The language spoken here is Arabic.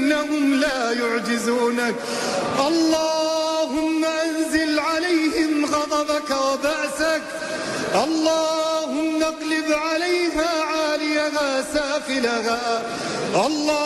فإنهم لا يعجزونك. اللهم أنزل عليهم غضبك وبأسك. اللهم اقلب عليها عاليها سافلها.